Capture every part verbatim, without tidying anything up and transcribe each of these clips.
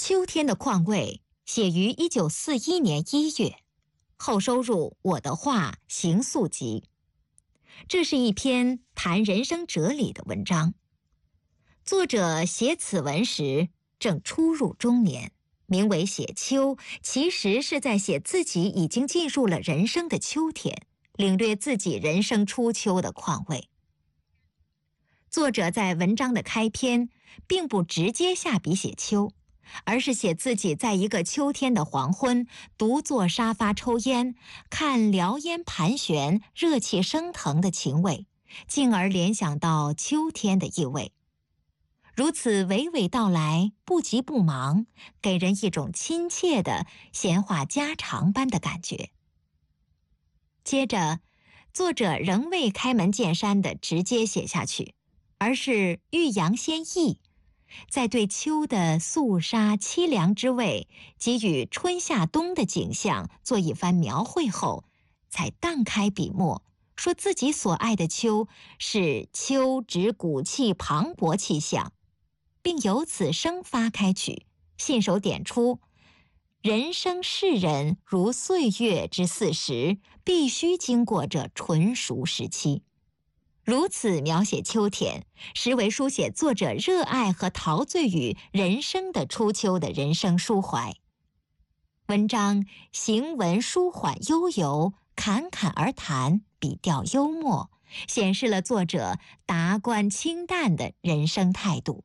秋天的况味写于一九四一年一月，后收入《我的画行宿集》。这是一篇谈人生哲理的文章。作者写此文时正初入中年，名为写秋，其实是在写自己已经进入了人生的秋天，领略自己人生初秋的况味。作者在文章的开篇并不直接下笔写秋，而是写自己在一个秋天的黄昏，独坐沙发抽烟，看燎烟盘旋，热气升腾的情味，进而联想到秋天的意味。如此娓娓道来，不急不忙，给人一种亲切的闲话家常般的感觉。接着，作者仍未开门见山地直接写下去，而是欲扬先抑，在对秋的肃杀凄凉之味给予春夏冬的景象做一番描绘后，才荡开笔墨，说自己所爱的秋是秋指骨气磅礴气象，并由此生发开曲，信手点出人生世人如岁月之四十，必须经过这纯熟时期。如此描写秋天，实为书写作者热爱和陶醉于人生的初秋的人生抒怀。文章行文舒缓悠游，侃侃而谈，笔调幽默，显示了作者达观清淡的人生态度。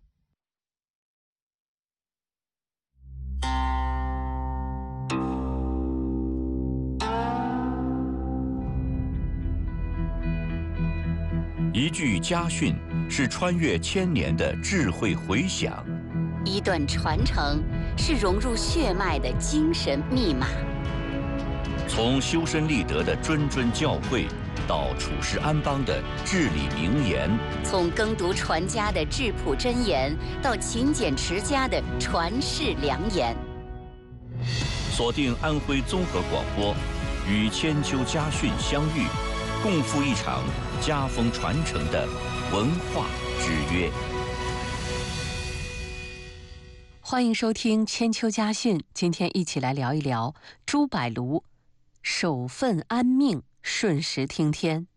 一句家训是穿越千年的智慧回响， 一段传承是融入血脉的精神密码。 从修身立德的谆谆教诲，到处世安邦的至理名言； 从耕读传家的质朴箴言，到勤俭持家的传世良言。 锁定安徽综合广播，与千秋家训相遇，共赴一场家风传承的文化之约。 欢迎收听千秋家训，今天一起来聊一聊朱柏庐守分安命，顺时听天。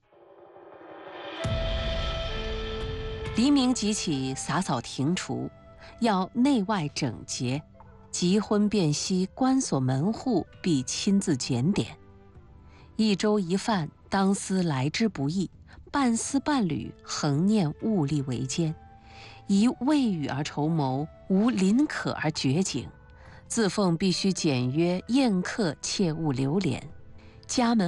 黎明即起，洒扫庭除，要内外整洁。即婚便息，关锁门户，必亲自检点。一粥一饭，当思来之不易；半丝半缕，恒念物力维艰。宜未雨而绸缪，无临渴而绝井。自奉必须简约，宴客切勿留连。家门